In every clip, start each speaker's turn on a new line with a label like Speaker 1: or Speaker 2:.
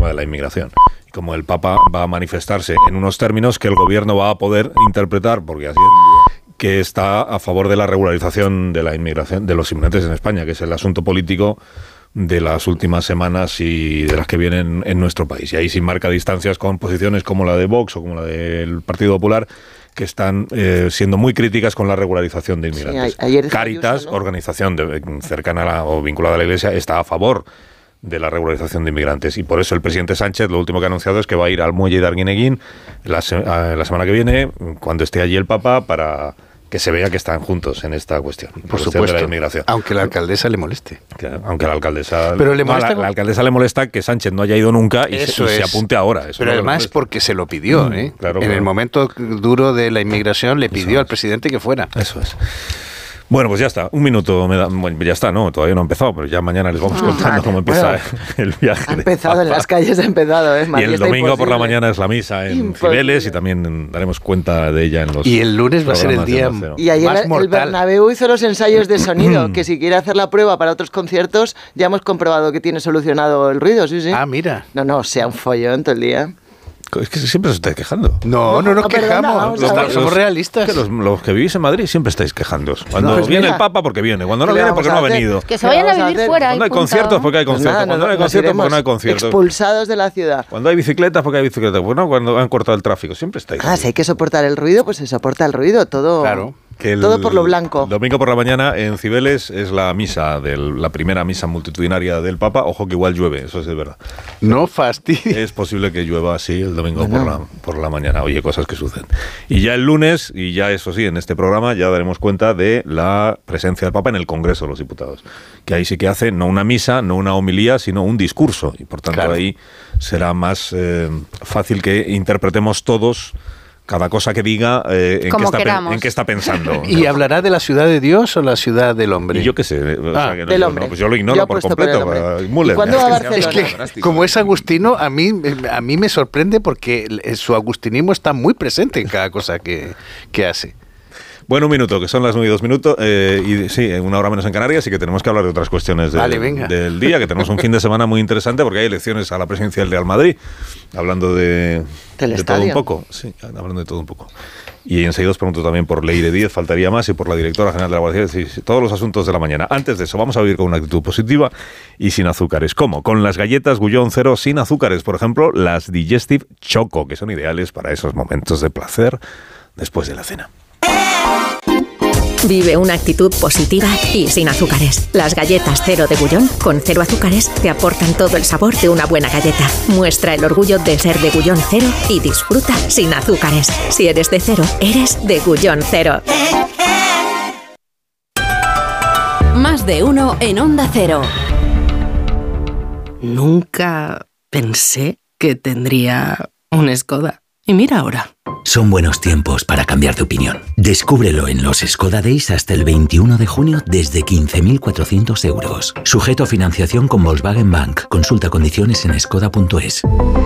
Speaker 1: tema de la inmigración. Y como el Papa va a manifestarse en unos términos que el gobierno va a poder interpretar, porque así es, que está a favor de la regularización de la inmigración de los inmigrantes en España, que es el asunto político de las últimas semanas y de las que vienen en nuestro país. Y ahí sí marca distancias con posiciones como la de Vox o como la del Partido Popular, que están siendo muy críticas con la regularización de inmigrantes.
Speaker 2: Sí, ayer
Speaker 1: Cáritas,
Speaker 2: Ayuso, ¿no?
Speaker 1: organización cercana o vinculada a la Iglesia, está a favor de la regularización de inmigrantes, y por eso el presidente Sánchez lo último que ha anunciado es que va a ir al muelle de Arguineguín la semana que viene, cuando esté allí el Papa, para que se vea que están juntos en esta cuestión.
Speaker 3: Por supuesto,
Speaker 1: de la inmigración.
Speaker 3: aunque la alcaldesa le moleste.
Speaker 1: Aunque la alcaldesa...
Speaker 3: Pero le molesta...
Speaker 1: la alcaldesa le molesta que Sánchez no haya ido nunca y se apunte ahora. Eso
Speaker 3: pero además porque se lo pidió.
Speaker 1: Claro,
Speaker 3: en el momento duro de la inmigración le pidió al presidente que fuera.
Speaker 1: Eso es. Bueno, pues ya está. Un minuto me da. Bueno, ya está, no, todavía no ha empezado, pero ya mañana les vamos contando cómo empieza el viaje.
Speaker 2: Ha empezado en las calles, ha empezado, ¿eh?
Speaker 1: Y el domingo por la mañana es la misa en Cibeles y también daremos cuenta de ella en los.
Speaker 3: Y el lunes va a ser el día.
Speaker 2: Y ayer el Bernabéu hizo los ensayos de sonido, que si quiere hacer la prueba para otros conciertos, ya hemos comprobado que tiene solucionado el ruido, sí.
Speaker 3: Ah, mira.
Speaker 2: No, sea un follón todo el día.
Speaker 1: Es que siempre os estáis quejando.
Speaker 3: No nos quejamos. Somos realistas.
Speaker 1: Es que los que vivís en Madrid siempre estáis quejándoos. Cuando viene el Papa, porque viene. Cuando no viene, porque no ha venido.
Speaker 4: Que se vayan a vivir fuera.
Speaker 1: Cuando hay conciertos, porque hay conciertos. Cuando no hay conciertos, porque no hay conciertos.
Speaker 2: Expulsados de la ciudad.
Speaker 1: Cuando hay bicicletas, porque hay bicicletas. Bueno, cuando han cortado el tráfico. Siempre estáis.
Speaker 2: Si hay que soportar el ruido, pues se soporta el ruido. Todo.
Speaker 1: Claro.
Speaker 2: Todo por lo blanco.
Speaker 1: El domingo por la mañana en Cibeles es la misa, la primera misa multitudinaria del Papa. Ojo que igual llueve, eso es verdad.
Speaker 3: No fastidies.
Speaker 1: Es posible que llueva así el domingo por la mañana. Oye, cosas que suceden. Y ya el lunes, y ya eso sí, en este programa ya daremos cuenta de la presencia del Papa en el Congreso de los Diputados. Que ahí sí que hace no una misa, no una homilía, sino un discurso. Y por tanto ahí será más fácil que interpretemos todos cada cosa que diga en qué está pensando.
Speaker 3: ¿Y hablará de la ciudad de Dios o la ciudad del hombre?
Speaker 1: Y yo qué sé.
Speaker 2: Del hombre.
Speaker 1: Pues yo lo ignoro por completo.
Speaker 2: ¿Y cuándo va a Barcelona?
Speaker 3: Es que, como es agustino, a mí me sorprende porque su agustinismo está muy presente en cada cosa que hace.
Speaker 1: Bueno, un minuto, que son las 9:02, y sí, una hora menos en Canarias, y que tenemos que hablar de otras cuestiones del día, que tenemos un fin de semana muy interesante porque hay elecciones a la presidencia del Real Madrid, hablando de todo un poco. Sí, hablando de todo un poco. Y enseguida os pregunto también por Leire Díez, faltaría más, y por la directora general de la Guardia Civil, todos los asuntos de la mañana. Antes de eso, vamos a vivir con una actitud positiva y sin azúcares. ¿Cómo? Con las galletas Gullón Cero sin azúcares, por ejemplo, las Digestive Choco, que son ideales para esos momentos de placer después de la cena.
Speaker 5: Vive una actitud positiva y sin azúcares. Las galletas Cero de Gullón, con 0 azúcares, te aportan todo el sabor de una buena galleta. Muestra el orgullo de ser de Gullón Cero y disfruta sin azúcares. Si eres de Cero, eres de Gullón Cero.
Speaker 6: Más de uno en Onda Cero.
Speaker 7: Nunca pensé que tendría un Skoda. Y mira ahora.
Speaker 8: Son buenos tiempos para cambiar de opinión. Descúbrelo en los Skoda Days hasta el 21 de junio desde 15.400 euros. Sujeto a financiación con Volkswagen Bank. Consulta condiciones en skoda.es.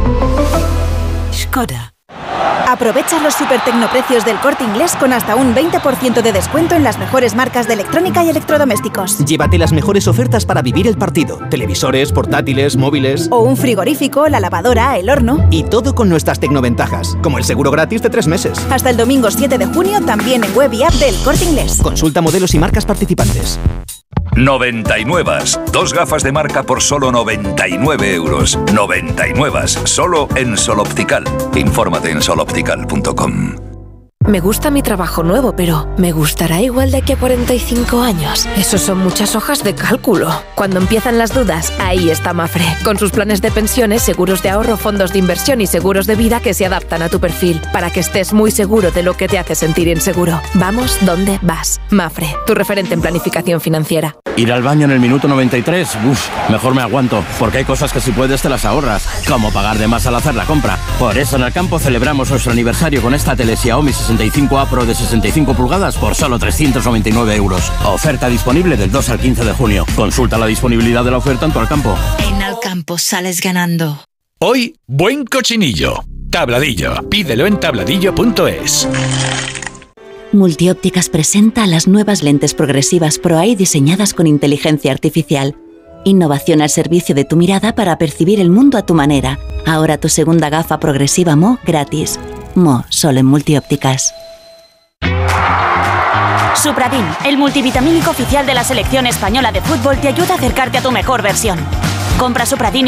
Speaker 6: Skoda.
Speaker 9: Aprovecha los supertecnoprecios del Corte Inglés con hasta un 20% de descuento en las mejores marcas de electrónica y electrodomésticos.
Speaker 10: Llévate las mejores ofertas para vivir el partido. Televisores, portátiles, móviles...
Speaker 9: O un frigorífico, la lavadora, el horno...
Speaker 10: Y todo con nuestras tecnoventajas, como el seguro gratis de 3 meses.
Speaker 9: Hasta el domingo 7 de junio también en web y app del Corte Inglés.
Speaker 10: Consulta modelos y marcas participantes.
Speaker 11: 99. 2 gafas de marca por solo 99 euros. 99. Solo en Sol Optical. Infórmate en soloptical.com.
Speaker 5: Me gusta mi trabajo nuevo, pero ¿me gustará igual de aquí a 45 años? Eso son muchas hojas de cálculo. Cuando empiezan las dudas, ahí está Mafre, con sus planes de pensiones, seguros de ahorro, fondos de inversión y seguros de vida que se adaptan a tu perfil, para que estés muy seguro de lo que te hace sentir inseguro. Vamos donde vas. Mafre, tu referente en planificación financiera.
Speaker 12: Ir al baño en el minuto 93, mejor me aguanto, porque hay cosas que si puedes te las ahorras, como pagar de más al hacer la compra. Por eso en Alcampo celebramos nuestro aniversario con esta tele Xiaomi 65A Pro de 65 pulgadas por solo 399 euros. Oferta disponible del 2 al 15 de junio. Consulta la disponibilidad de la oferta en tu Alcampo.
Speaker 6: En Alcampo sales ganando.
Speaker 13: Hoy, buen cochinillo. Tabladillo. Pídelo en tabladillo.es.
Speaker 14: Multiópticas presenta las nuevas lentes progresivas Pro Eye diseñadas con inteligencia artificial.
Speaker 4: Innovación al servicio de tu mirada para percibir el mundo a tu manera. Ahora tu segunda gafa progresiva Mo gratis. Mo, solo en Multiópticas.
Speaker 14: Supradin, el multivitamínico oficial de la selección española de fútbol, te ayuda a acercarte a tu mejor versión. Compra Supradin